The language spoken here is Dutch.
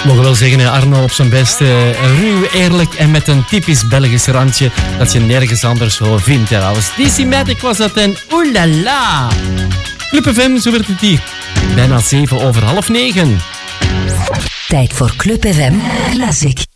Mogen wel zeggen, Arno op zijn best. Ruw, eerlijk en met een typisch Belgisch randje dat je nergens anders zo vindt trouwens. DC Matic was dat en oelala. Club FM, zo werd het hier. Bijna 7:07. Tijd voor Club FM Classic.